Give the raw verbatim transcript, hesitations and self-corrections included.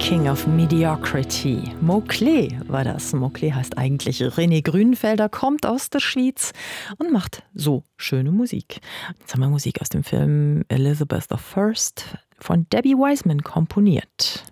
King of Mediocrity. Mowgli war das. Mowgli heißt eigentlich René Grünfelder, kommt aus der Schweiz und macht so schöne Musik. Jetzt haben wir Musik aus dem Film Elizabeth the First von Debbie Wiseman komponiert.